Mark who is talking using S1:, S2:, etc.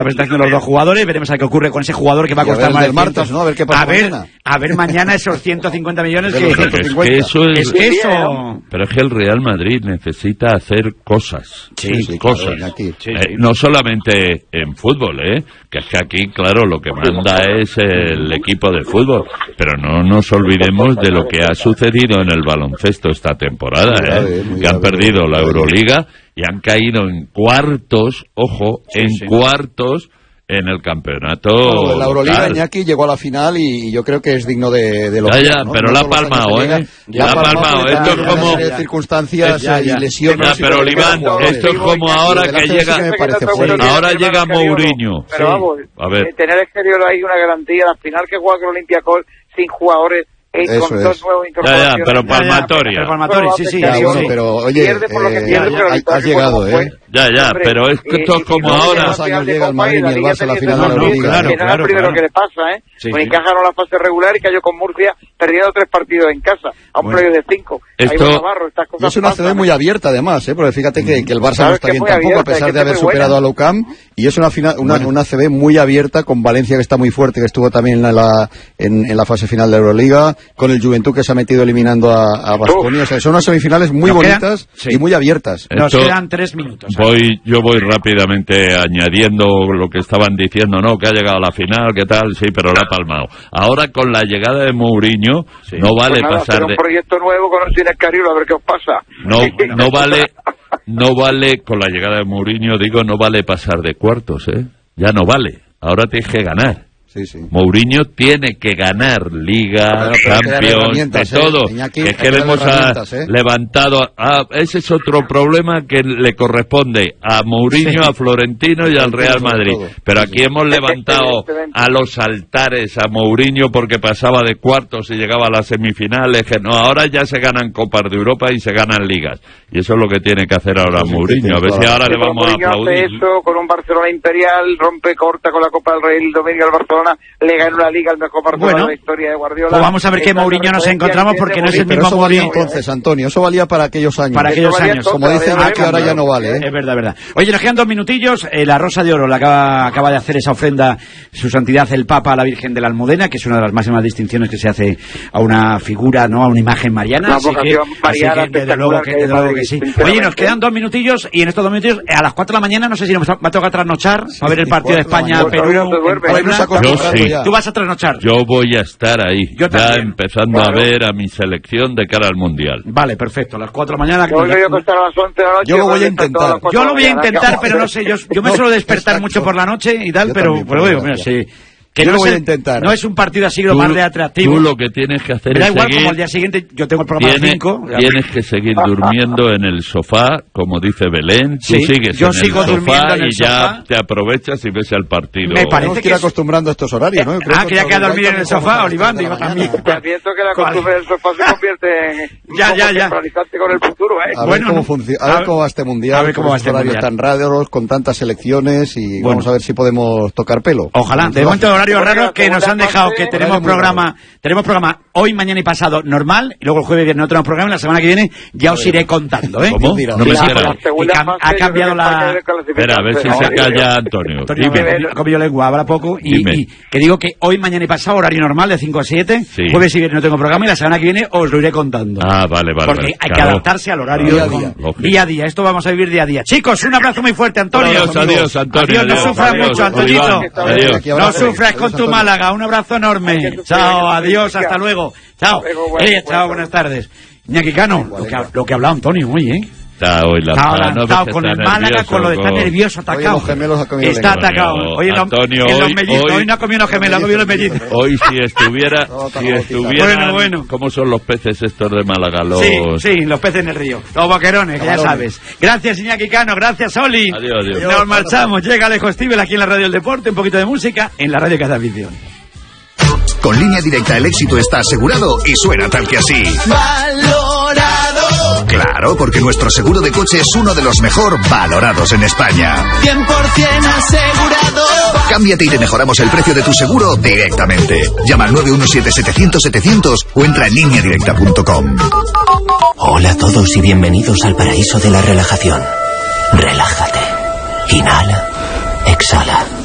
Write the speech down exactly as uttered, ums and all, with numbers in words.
S1: la presentación de los dos jugadores, veremos a qué ocurre con ese jugador que va a costar más de
S2: martes, ¿no? A ver qué pasa
S1: a ver,
S2: mañana.
S1: A ver mañana esos ciento cincuenta millones que...
S3: Pero es que eso es,
S1: es que eso...
S3: Pero es que el Real Madrid necesita hacer cosas.
S2: Sí, sí,
S3: cosas.
S2: Claro, aquí. Sí,
S3: eh, no solamente en fútbol, ¿eh? Que es que aquí, claro, lo que manda es el equipo de fútbol. Pero no nos olvidemos de lo que ha sucedido en el baloncesto esta temporada, ¿eh? Grave, que han grave, perdido la Euroliga y han caído en cuartos, ojo, sí, en sí. cuartos en el campeonato.
S2: Bueno, la Euroliga, Iñaki, llegó a la final y yo creo que es digno de, de lo
S3: ya,
S2: que
S3: ya,
S2: ¿no?
S3: pero
S2: no
S3: la ha palmado, ¿eh? La ha palmado. Esto es como...
S2: de circunstancias
S3: ya, ya.
S2: y lesiones.
S3: Ya, pero, Oliván, esto es como ahora que llega... Ahora llega Mourinho.
S4: Pero vamos,
S3: a ver.
S4: tener exterior ahí una garantía. La final que juega con Olympiacos sin jugadores... Eh,
S2: Eso
S4: con
S2: es.
S4: dos nuevos
S3: ya, ya, pero palmatoria.
S1: Pero palmatoria, sí, sí.
S2: Ya,
S1: sí,
S2: bueno,
S1: sí.
S2: pero oye,
S4: pierde por lo que
S2: eh,
S4: pierde, pero
S2: has, has llegado, ¿eh?
S3: Ya, ya, pero es que esto es como
S4: no,
S3: ahora.
S2: Dos años llega el Madrid y el Barça a la final de la
S1: no,
S2: Euroliga.
S1: claro,
S4: que no es
S1: claro,
S4: lo primero
S1: claro.
S4: que le pasa, ¿eh?
S1: Sí,
S4: pues
S1: sí.
S4: encajaron la fase regular y cayó con Murcia perdiendo tres partidos en casa, a un
S1: Bueno.
S4: playoff de cinco.
S3: Esto...
S4: Ahí va Navarro, estas
S2: Y
S4: cosas
S2: es una
S4: pasan,
S2: C B muy abierta además, ¿eh? Porque fíjate que, que el Barça
S4: Claro,
S2: no está
S4: es que
S2: bien
S4: muy
S2: tampoco,
S4: abierta,
S2: a pesar
S4: es que
S2: de haber
S4: es muy
S2: superado
S4: buena.
S2: a Loucam, y es una, final, una,
S1: Bueno.
S2: una C B muy abierta, con Valencia que está muy fuerte, que estuvo también en la, en, en la fase final de la Euroliga, con el Juventud que se ha metido eliminando a, a Baskonia. O sea, son unas semifinales muy
S1: Nos
S2: bonitas
S1: quedan, sí.
S2: y muy abiertas.
S1: Nos
S3: Esto,
S1: quedan tres minutos.
S3: Voy, yo voy rápidamente añadiendo lo que estaban diciendo, ¿no? Que ha llegado a la final, ¿qué tal? Sí, pero la ha palmado. Ahora con la llegada de Mourinho, sí. no vale
S4: pues nada,
S3: pasar
S4: hacer un
S3: de...
S4: proyecto nuevo con el Cine Cariolo, a ver qué os pasa.
S3: No, no vale, no vale, con la llegada de Mourinho, digo, no vale pasar de cuartos, ¿eh? Ya no vale. Ahora tienes que ganar.
S2: Sí, sí.
S3: Mourinho tiene que ganar Liga, Champions, de todo.
S2: ¿eh? Iñaki,
S3: que es que le hemos ¿eh? levantado. Ah, ese es otro problema que le corresponde a Mourinho, sí. a Florentino y al Real Madrid. Pero aquí hemos levantado a los altares a Mourinho porque pasaba de cuartos y llegaba a las semifinales. Que no, ahora ya se ganan Copas de Europa y se ganan Ligas. Y eso es lo que tiene que hacer ahora sí, Mourinho. A ver si ahora le vamos a aplaudir.
S4: Hace eso con un Barcelona imperial, rompe, corta con la Copa del Rey el domingo al Barcelona. Le ganó la Liga al mejor Barcelona
S1: bueno,
S4: de la historia de Guardiola.
S1: Pues vamos a ver qué Mourinho nos encontramos porque no es el mismo
S2: eso valía
S1: Mourinho.
S2: Entonces, Antonio, eso valía para aquellos años.
S1: Para aquellos años.
S2: Como dicen
S1: ah,
S2: que ahora ya no vale, ¿eh?
S1: Es verdad, es verdad. Oye, nos quedan dos minutillos. Eh, la Rosa de Oro la acaba, acaba de hacer esa ofrenda su santidad el Papa a la Virgen de la Almudena, que es una de las máximas distinciones que se hace a una figura, no a una imagen mariana.
S4: Una
S1: así que,
S4: mariana
S1: así que, desde luego que, desde luego que sí. Oye, nos quedan dos minutillos y en estos dos minutillos, a las cuatro de la mañana, no sé si nos va a tocar trasnochar, sí, a ver el partido de España-Perú. Tú vas a trasnochar.
S3: Yo voy a estar ahí,
S1: Yo
S3: ya
S1: también.
S3: empezando
S4: Claro.
S3: a ver a mi selección de cara al Mundial.
S1: Vale, perfecto. A las cuatro de la mañana.
S4: Yo voy a acostar a las once de la noche.
S2: Yo lo voy a intentar.
S1: Yo lo voy a intentar, pero no sé. Yo, yo me
S2: No,
S1: suelo despertar
S2: exacto.
S1: mucho por la noche y tal,
S2: Yo
S1: pero,
S2: también,
S1: pero
S2: por
S1: digo,
S2: la
S1: mira,
S2: noche.
S1: sí. Que
S2: Yo
S1: no,
S2: lo voy
S1: es
S2: a
S1: el-
S2: intentar.
S1: no es un partido así lo
S3: Tú-
S1: más de atractivo.
S3: Tú lo que tienes que hacer
S1: Me da
S3: es
S1: igual
S3: seguir,
S1: como al día siguiente yo tengo el programa a las
S3: tienes,
S1: cinco.
S3: tienes que seguir durmiendo en el sofá, como dice Belén. Tú
S1: Sí,
S3: sigues
S1: yo
S3: en
S1: sigo
S3: el
S1: durmiendo
S3: sofá
S1: en el
S3: y ya
S1: sofá.
S3: te aprovechas y ves el partido.
S1: Me parece
S2: Tenemos que ir
S1: que es-
S2: acostumbrando a estos horarios, ¿no? Yo creo
S1: Ah, que ya queda
S2: los
S1: dormir en el
S2: uruguayos
S1: sofá,
S2: como
S1: Oliván,
S2: de la
S1: digo
S2: mañana.
S1: también.
S4: Te advierto que la costumbre del sofá se convierte en
S1: Ya,
S4: como
S1: ya, ya.
S4: centralizante con el futuro, ¿eh?
S2: A ver
S1: Bueno,
S2: cómo
S1: no.
S2: funciona,
S1: A
S2: a ver
S1: ver-
S2: cómo va este mundial,
S1: a ver cómo
S2: con
S1: va
S2: estos
S1: este
S2: horarios
S1: mundial.
S2: tan raros, con tantas selecciones y
S1: Bueno.
S2: vamos a ver si podemos tocar pelo.
S1: Ojalá. De momento horarios
S4: Bueno,
S1: raros que nos han
S4: segunda
S1: dejado
S4: parte,
S1: que tenemos
S2: horario muy
S1: programa, tenemos programa hoy, mañana y pasado normal, y luego el jueves y viernes no tenemos programa, y la semana que viene ya os iré contando, ¿eh?
S3: ¿Cómo?
S2: Mira,
S3: No me
S2: sí,
S3: he
S2: sí,
S3: enterado.
S4: La segunda
S1: Y cam-
S4: fase,
S1: ha
S4: yo creo
S1: cambiado
S4: que
S1: la-
S4: parte de
S3: Espera, a ver si
S4: clasificación.
S3: se calla Antonio.
S1: Antonio,
S3: Dime.
S1: como yo lengua, habla poco y,
S3: Dime.
S1: y que digo que hoy, mañana y pasado horario normal de cinco a siete,
S3: Sí.
S1: jueves y viernes no tengo programa y la semana que viene os lo iré contando.
S3: Ah, vale, vale.
S1: Porque
S3: vale,
S1: hay que
S3: claro.
S1: adaptarse al horario
S2: Día a
S1: con-
S2: día.
S3: Lógico.
S1: día a día. Esto vamos a vivir día a día. Chicos, un abrazo muy fuerte, Antonio.
S3: Adiós, adiós, Antonio.
S1: Adiós, no
S3: Adiós,
S1: sufras
S3: adiós,
S1: mucho, Antonito.
S3: Oliván, adiós.
S2: Aquí
S1: No
S2: abrazo.
S1: sufras con
S2: Adiós,
S1: tu
S2: Antonio.
S1: Málaga. Un abrazo enorme.
S4: Hay que sufrir,
S1: Chao,
S4: hay que
S1: adiós,
S4: sufrir.
S1: hasta luego. Chao.
S4: Hasta luego, bueno,
S1: Eh,
S4: bueno,
S1: chao,
S4: bueno.
S1: buenas tardes. Iñaki Cano, lo que, ha- lo que ha hablado Antonio hoy, ¿eh?
S3: Está hoy la
S1: Está
S3: para no
S1: atacado
S3: ves
S1: con
S3: que
S1: el
S3: está
S1: Málaga,
S3: nervioso,
S1: con lo de estar
S3: con-
S1: nervioso,
S2: Hoy
S1: atacado.
S2: los gemelos ha comido
S1: Está
S2: lengua.
S1: atacado.
S3: Antonio,
S1: Oye, lo-
S3: Antonio,
S1: en los
S3: hoy-
S1: mellizos.
S3: hoy-
S1: Hoy no ha comido los gemelos, ha comido los mellizos.
S3: Hoy si estuviera,
S2: No,
S3: si
S2: tampoco,
S3: estuviera,
S1: Bueno, bueno.
S3: ¿cómo son los peces estos de Málaga? Los...
S1: Sí, sí, los peces en el río. Los boquerones, que ya
S2: Camarones.
S1: sabes. Gracias, Iñaki Cano. Gracias, Oli.
S3: Adiós, adiós.
S1: Nos marchamos. Llega Alejo Stivel aquí en la Radio del Deporte. Un poquito de música en la radio que hace afición.
S5: Con Línea Directa el éxito está asegurado y suena tal que así.
S6: Valorado,
S5: Claro, porque nuestro seguro de coche es uno de los mejor valorados en España.
S6: cien por ciento asegurado.
S5: Cámbiate y te mejoramos el precio de tu seguro directamente. Llama al nueve uno siete setecientos setecientos o entra en línea directa punto com.
S7: Hola a todos y bienvenidos al paraíso de la relajación. Relájate. Inhala. Exhala.